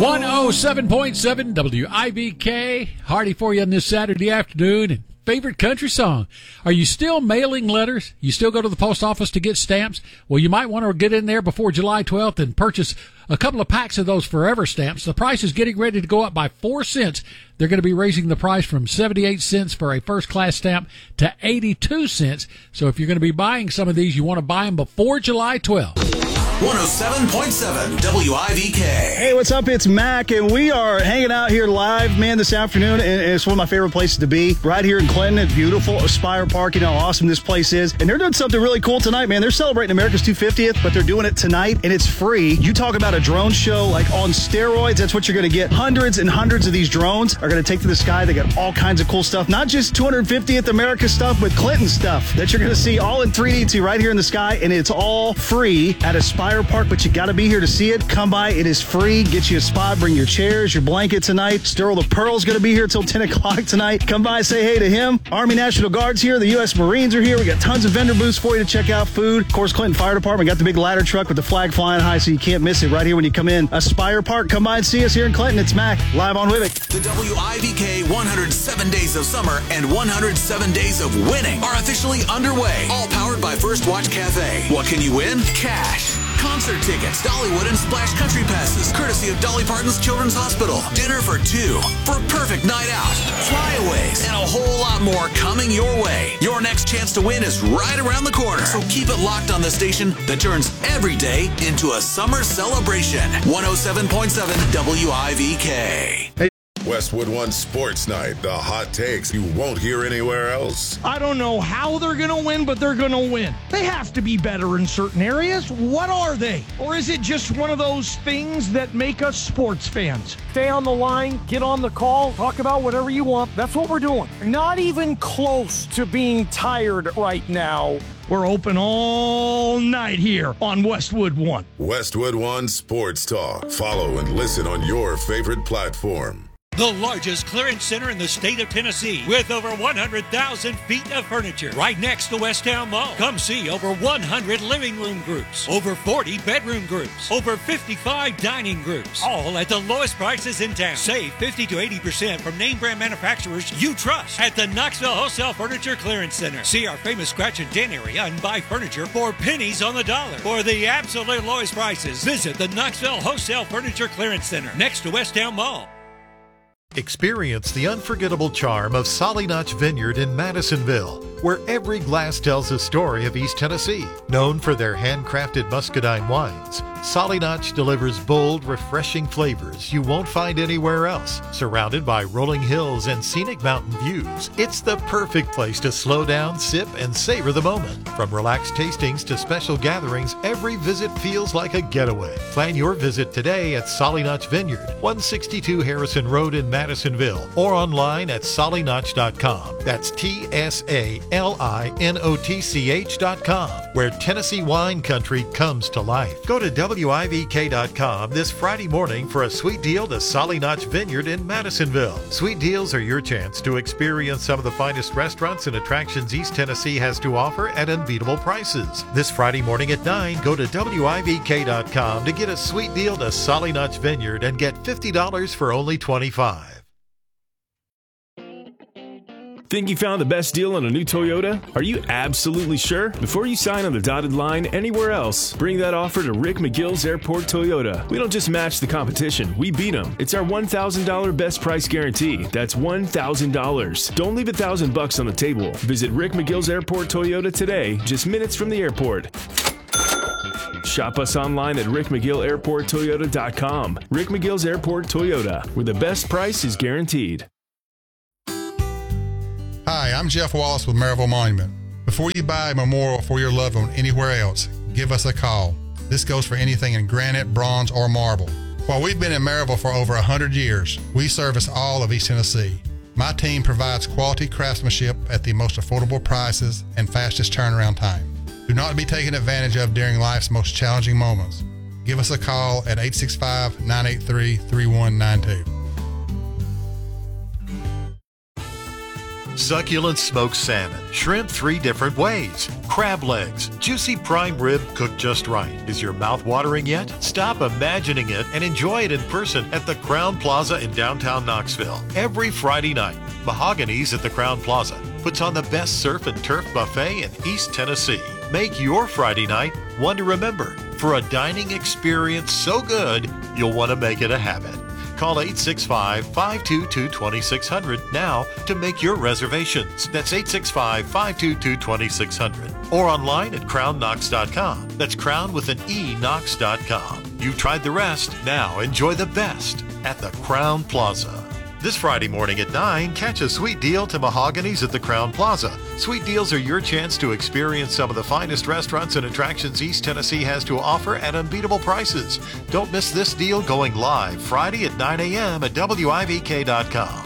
107.7 WIVK. Hardy for you on this Saturday afternoon. Favorite country song. Are you still mailing letters? You still go to the post office to get stamps? Well, you might want to get in there before July 12th and purchase a couple of packs of those Forever stamps. The price is getting ready to go up by 4 cents. They're going to be raising the price from 78 cents for a first-class stamp to 82 cents. So if you're going to be buying some of these, you want to buy them before July 12th. 107.7 WIVK. Hey, what's up? It's Mac, and we are hanging out here live, man, this afternoon, and it's one of my favorite places to be. Right here in Clinton at beautiful Aspire Park. You know how awesome this place is. And they're doing something really cool tonight, man. They're celebrating America's 250th, but they're doing it tonight, and it's free. You talk about a drone show like on steroids, that's what you're going to get. Hundreds and hundreds of these drones are going to take to the sky. They got all kinds of cool stuff, not just 250th America stuff, but Clinton stuff that you're going to see all in 3D too, right here in the sky, and it's all free at Aspire Park, but you got to be here to see it. Come by. It is free. Get you a spot. Bring your chairs, your blanket tonight. Sterl the Pearl's going to be here till 10 o'clock tonight. Come by, say hey to him. Army National Guard's here. The U.S. Marines are here. We got tons of vendor booths for you to check out food. Of course, Clinton Fire Department got the big ladder truck with the flag flying high, so you can't miss it right here when you come in. Aspire Park. Come by and see us here in Clinton. It's Mac, live on Wivik. The WIVK 107 Days of Summer and 107 Days of Winning are officially underway. All powered by First Watch Cafe. What can you win? Cash. Concert tickets, Dollywood and Splash Country passes, courtesy of Dolly Parton's Children's Hospital. Dinner for two for a perfect night out. Flyaways and a whole lot more coming your way. Your next chance to win is right around the corner. So keep it locked on the station that turns every day into a summer celebration. 107.7 WIVK. Westwood One Sports Night, the hot takes you won't hear anywhere else. I don't know how they're going to win, but they're going to win. They have to be better in certain areas. What are they? Or is it just one of those things that make us sports fans? Stay on the line, get on the call, talk about whatever you want. That's what we're doing. Not even close to being tired right now. We're open all night here on Westwood One. Westwood One Sports Talk. Follow and listen on your favorite platform. The largest clearance center in the state of Tennessee with over 100,000 feet of furniture right next to Westtown Mall. Come see over 100 living room groups, over 40 bedroom groups, over 55 dining groups, all at the lowest prices in town. Save 50 to 80% from name brand manufacturers you trust at the Knoxville Wholesale Furniture Clearance Center. See our famous scratch and dent area and buy furniture for pennies on the dollar. For the absolute lowest prices, visit the Knoxville Wholesale Furniture Clearance Center next to Westtown Mall. Experience the unforgettable charm of Solly Notch Vineyard in Madisonville, where every glass tells a story of East Tennessee. Known for their handcrafted muscadine wines, Solly Notch delivers bold, refreshing flavors you won't find anywhere else. Surrounded by rolling hills and scenic mountain views, it's the perfect place to slow down, sip, and savor the moment. From relaxed tastings to special gatherings, every visit feels like a getaway. Plan your visit today at Solly Notch Vineyard, 162 Harrison Road in Madisonville, or online at sollynotch.com. That's TSALINOTCH.com, where Tennessee wine country comes to life. Go to WIVK.com this Friday morning for a sweet deal to Solly Notch Vineyard in Madisonville. Sweet deals are your chance to experience some of the finest restaurants and attractions East Tennessee has to offer at unbeatable prices. This Friday morning at 9, go to WIVK.com to get a sweet deal to Solly Notch Vineyard and get $50 for only $25. Think you found the best deal on a new Toyota? Are you absolutely sure? Before you sign on the dotted line anywhere else, bring that offer to Rick McGill's Airport Toyota. We don't just match the competition, we beat them. It's our $1,000 best price guarantee. That's $1,000. Don't leave $1,000 on the table. Visit Rick McGill's Airport Toyota today, just minutes from the airport. Shop us online at rickmcgillairporttoyota.com. Rick McGill's Airport Toyota, where the best price is guaranteed. Hi, I'm Jeff Wallace with Maryville Monument. Before you buy a memorial for your loved one anywhere else, give us a call. This goes for anything in granite, bronze, or marble. While we've been in Maryville for over 100 years, we service all of East Tennessee. My team provides quality craftsmanship at the most affordable prices and fastest turnaround time. Do not be taken advantage of during life's most challenging moments. Give us a call at 865-983-3192. Succulent smoked salmon, shrimp 3 different ways, crab legs, juicy prime rib cooked just right. Is your mouth watering yet? Stop imagining it and enjoy it in person at the Crown Plaza in downtown Knoxville. Every Friday night, Mahogany's at the Crown Plaza puts on the best surf and turf buffet in East Tennessee. Make your Friday night one to remember for a dining experience so good you'll want to make it a habit. Call 865-522-2600 now to make your reservations. That's 865-522-2600. Or online at crownknox.com. That's crown with an E, knox.com. You've tried the rest. Now enjoy the best at the Crown Plaza. This Friday morning at 9, catch a sweet deal to Mahogany's at the Crown Plaza. Sweet deals are your chance to experience some of the finest restaurants and attractions East Tennessee has to offer at unbeatable prices. Don't miss this deal going live Friday at 9 a.m. at WIVK.com.